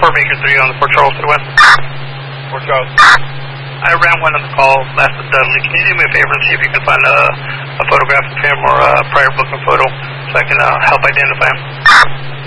Fort Baker 3 on the Fort Charles to the west. Fort Charles. I ran one on the call last with Dudley. Can you do me a favor and see if you can find a photograph of him or a prior booking photo so I can help identify him?